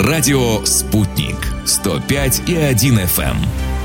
Радио «Спутник». 105,1 FM.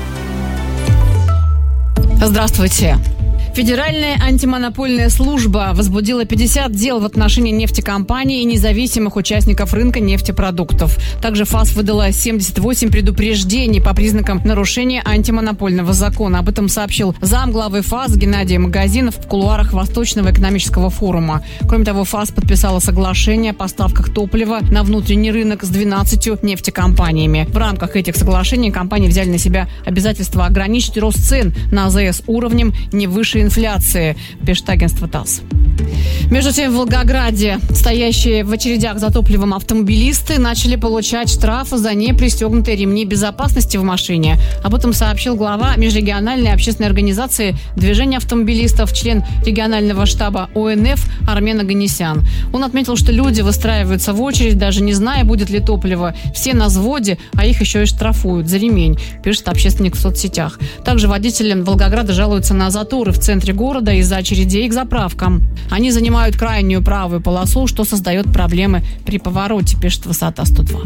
Здравствуйте. Федеральная антимонопольная служба возбудила 50 дел в отношении нефтекомпаний и независимых участников рынка нефтепродуктов. Также ФАС выдала 78 предупреждений по признакам нарушения антимонопольного закона. Об этом сообщил замглавы ФАС Геннадий Магазинов в кулуарах Восточного экономического форума. Кроме того, ФАС подписала соглашение о поставках топлива на внутренний рынок с 12 нефтекомпаниями. В рамках этих соглашений компании взяли на себя обязательство ограничить рост цен на АЗС уровнем не выше инфляции, пишет агентство ТАСС. Между тем, в Волгограде стоящие в очередях за топливом автомобилисты начали получать штрафы за непристегнутые ремни безопасности в машине. Об этом сообщил глава межрегиональной общественной организации «Движение автомобилистов», член регионального штаба ОНФ Армен Оганесян. Он отметил, что люди выстраиваются в очередь, даже не зная, будет ли топливо. Все на взводе, а их еще и штрафуют за ремень, пишет общественник в соцсетях. Также водители Волгограда жалуются на заторы в центре города из-за очередей к заправкам. Они занимают крайнюю правую полосу, что создает проблемы при повороте, пишет Высота 102.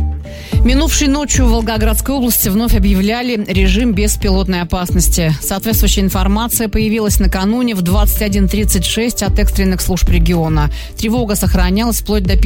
Минувшей ночью в Волгоградской области вновь объявляли режим беспилотной опасности. Соответствующая информация появилась накануне в 21:36 от экстренных служб региона. Тревога сохранялась вплоть до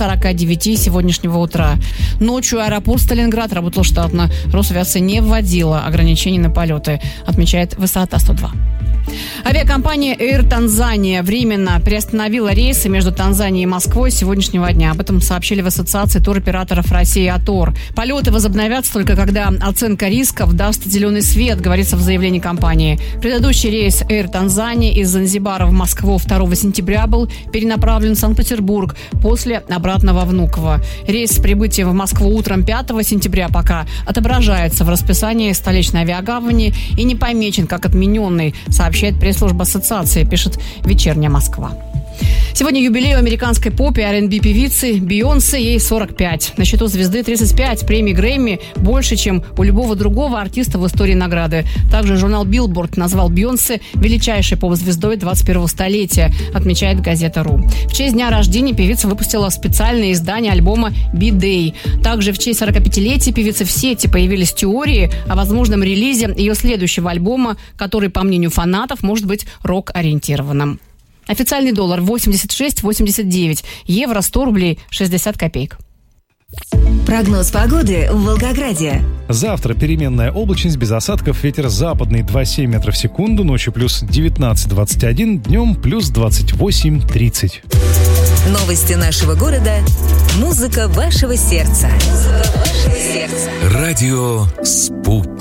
5:49 сегодняшнего утра. Ночью аэропорт Сталинград работал штатно. Росавиация не вводила ограничений на полеты, отмечает Высота 102. Авиакомпания Air Tanzania временно приостановила рейсы между Танзанией и Москвой с сегодняшнего дня. Об этом сообщили в Ассоциации туроператоров России «АТОР». Полеты возобновятся только когда оценка рисков даст зеленый свет, говорится в заявлении компании. Предыдущий рейс Air Tanzania из Занзибара в Москву 2 сентября был перенаправлен в Санкт-Петербург, после обратно во Внуково. Рейс с прибытием в Москву утром 5 сентября пока отображается в расписании столичной авиагавани и не помечен как отмененный, сообщает пресс-служба ассоциации, пишет «Вечерняя Москва». Сегодня юбилей у американской поп и R&B певицы Бейонсе, ей 45. На счету звезды 35 премий Грэмми, больше, чем у любого другого артиста в истории награды. Также журнал Billboard назвал Бейонсе величайшей поп-звездой 21-го столетия, отмечает газета.ру. В честь дня рождения певица выпустила специальное издание альбома B-Day. Также в честь 45-летия певицы в сети появились теории о возможном релизе ее следующего альбома, который, по мнению фанатов, может быть рок-ориентированным. Официальный доллар 86,89, евро 100 рублей 60 копеек. Прогноз погоды в Волгограде. Завтра переменная облачность, без осадков, ветер западный 2,7 метров в секунду, ночью плюс 19-21, днем плюс 28-30. Новости нашего города, музыка вашего сердца. Радио «Спутник».